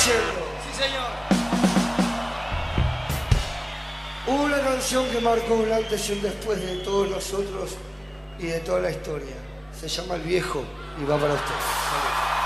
hacerlo. Sí, señor. Hubo una canción que marcó un antes y un después de todos nosotros y de toda la historia. Se llama El Viejo y va para usted.